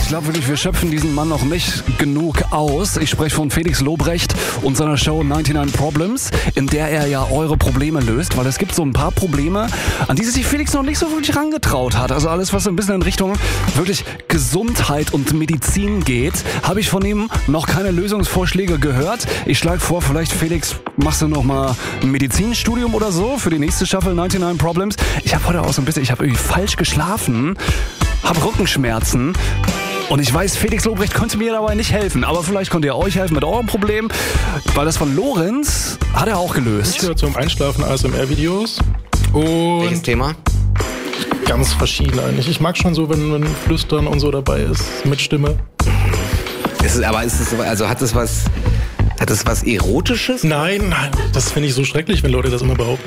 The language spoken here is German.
glaube wirklich, wir schöpfen diesen Mann noch nicht genug aus. Ich spreche von Felix Lobrecht und seiner Show 99 Problems, in der er ja eure Probleme löst, weil es gibt so ein paar Probleme, an die sich Felix noch nicht so wirklich rangetraut hat. Also alles, was so ein bisschen in Richtung wirklich Gesundheit und Medizin geht, habe ich von ihm noch keine Lösungsvorschläge gehört. Ich schlage vor, vielleicht Felix, machst du noch mal ein Medizinstudium oder so für die nächste Staffel 99 Problems. Ich habe heute auch so ein bisschen, ich habe irgendwie falsch geschlafen, habe Rückenschmerzen. Und ich weiß, Felix Lobrecht könnte mir dabei nicht helfen. Aber vielleicht könnt ihr euch helfen mit eurem Problem. Weil das von Lorenz hat er auch gelöst. Ich höre zum Einschlafen ASMR-Videos. Und welches Thema? Ganz verschieden eigentlich. Ich mag schon so, wenn Flüstern und so dabei ist, mit Stimme. Hat das was Erotisches? Nein, das finde ich so schrecklich, wenn Leute das immer behaupten.